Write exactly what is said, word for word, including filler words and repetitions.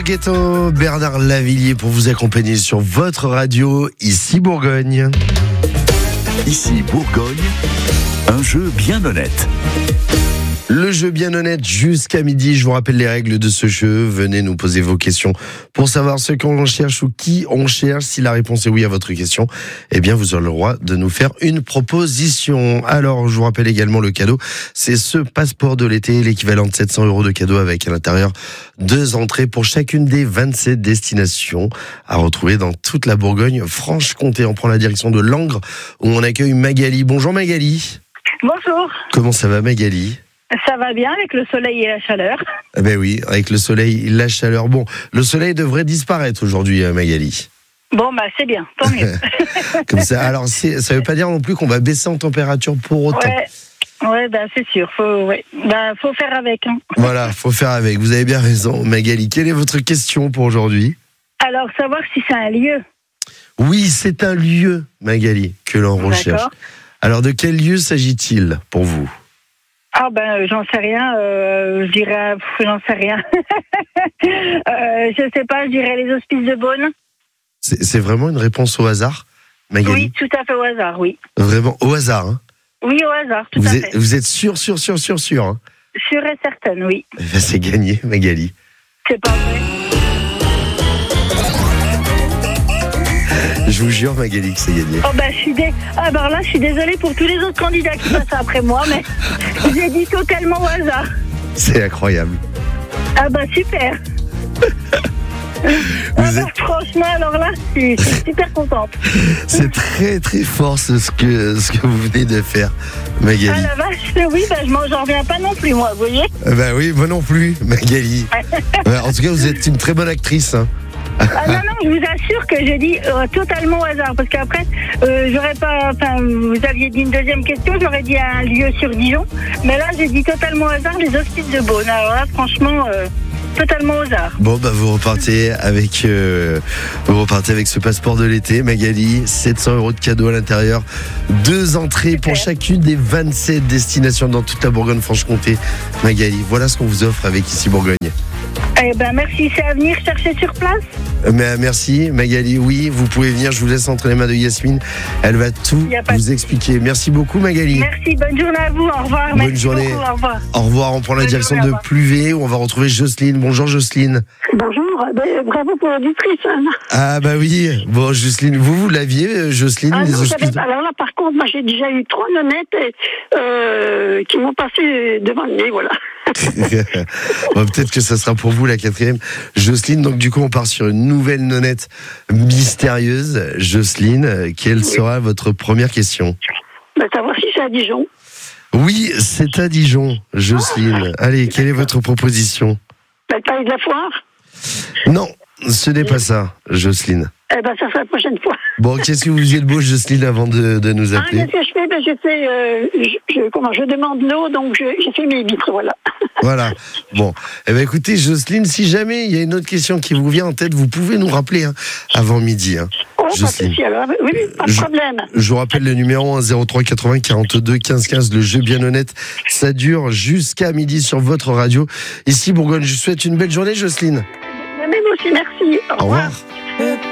Ghetto, Bernard Lavillier pour vous accompagner sur votre radio, ici Bourgogne. Ici Bourgogne, un jeu bien honnête. Le jeu bien honnête jusqu'à midi. Je vous rappelle les règles de ce jeu. Venez nous poser vos questions pour savoir ce qu'on cherche ou qui on cherche. Si la réponse est oui à votre question, eh bien vous aurez le droit de nous faire une proposition. Alors, je vous rappelle également le cadeau. C'est ce passeport de l'été, l'équivalent de sept cents euros de cadeau avec à l'intérieur deux entrées pour chacune des vingt-sept destinations à retrouver dans toute la Bourgogne-Franche-Comté. On prend la direction de Langres où on accueille Magali. Bonjour Magali. Bonjour. Comment ça va Magali ? Ça va bien avec le soleil et la chaleur. Eh ben oui, avec le soleil et la chaleur. Bon, le soleil devrait disparaître aujourd'hui, Magali. Bon, bah c'est bien, tant mieux. Comme ça, alors c'est, ça veut pas dire non plus qu'on va baisser en température pour autant. Ouais, ouais bah c'est sûr, faut, ouais. bah, faut faire avec. Hein. Voilà, faut faire avec. Vous avez bien raison, Magali. Quelle est votre question pour aujourd'hui ? Alors, savoir si c'est un lieu. Oui, c'est un lieu, Magali, que l'on recherche. D'accord. Alors, de quel lieu s'agit-il pour vous ? Ah ben, j'en sais rien, euh, je dirais, pff, j'en sais rien. euh, je sais pas, je dirais les Hospices de Beaune. C'est, c'est vraiment une réponse au hasard, Magali ? Oui, tout à fait au hasard, oui. Vraiment au hasard, hein ? Oui, au hasard, tout vous à êtes, fait. Vous êtes sûr, sûr, sûr, sûr, sûr, hein ? Sûre et certaine, oui. Eh ben, c'est gagné, Magali. C'est pas vrai. Je vous jure, Magali, que c'est gagné. Oh ben, je suis dé... ah, ben là, je suis désolée pour tous les autres candidats qui passent après moi, mais j'ai dit totalement au hasard. C'est incroyable. Ah bah super. Vous ah bah, êtes... Franchement, alors là, je suis, je suis super contente. C'est très très fort ce que, ce que vous venez de faire, Magali. Ah la vache, oui, bah, je m'en j'en reviens pas non plus, moi, vous voyez. Bah oui, moi non plus, Magali. Ouais, en tout cas, vous êtes une très bonne actrice. Hein. Ah non, non, je vous assure que j'ai dit euh, totalement au hasard, parce qu'après, euh, j'aurais pas, enfin, vous aviez dit une deuxième question, j'aurais dit un lieu sur Dijon, mais là, j'ai dit totalement au hasard les Hospices de Beaune. Alors là, franchement, euh, totalement au hasard. Bon, bah vous repartez avec, euh, vous repartez avec ce passeport de l'été, Magali, sept cents euros de cadeau à l'intérieur, deux entrées Super. pour chacune des vingt-sept destinations dans toute la Bourgogne-Franche-Comté. Magali, voilà ce qu'on vous offre avec Ici Bourgogne. Eh ben merci, c'est à venir chercher sur place. Mais merci Magali, oui, vous pouvez venir, je vous laisse entre les mains de Yasmine, elle va tout vous expliquer. Merci beaucoup Magali. Merci, bonne journée à vous, au revoir. Bonne Merci journée. beaucoup, au revoir. Au revoir, on prend la Bonne direction journée, de au revoir. Pluvé où on va retrouver Jocelyne. Bonjour Jocelyne. Bonjour, ben, bravo pour l'auditrice. Hein. Ah bah oui, bon Jocelyne, vous, vous l'aviez Jocelyne Ah, les non, hospices j'avais- alors là, par contre, moi j'ai déjà eu trois nonnettes euh, qui m'ont passé devant le nez, voilà. Bon, peut-être que ça sera pour vous la quatrième. Jocelyne, donc du coup on part sur une nouvelle nonnette mystérieuse. Jocelyne, quelle sera votre première question ? Ben, savoir si c'est à Dijon. Oui, c'est à Dijon, Jocelyne. Allez, quelle est votre proposition ? Ben, le palais de la foire. Non, ce n'est pas ça, Jocelyne. Eh ben, ça sera la prochaine fois. Bon, qu'est-ce que vous faisiez de beau, Jocelyne, avant de, de nous Ah, appeler ? qu'est-ce que je fais? Ben, je fais, euh, je, je- comment, je demande l'eau, donc je, je fais mes vitres, voilà. Voilà. Bon, eh ben écoutez, Jocelyne, si jamais il y a une autre question qui vous vient en tête, vous pouvez nous rappeler hein, avant midi. Hein. Oh, pas de Jocelyne. souci, alors. Oui, pas de Je- problème. Je vous rappelle le numéro un zéro trois quatre-vingts quarante-deux quinze quinze, le jeu bien honnête. Ça dure jusqu'à midi sur votre radio. Ici, Bourgogne, je vous souhaite une belle journée, Jocelyne. Même aussi, merci. Au Au revoir. revoir.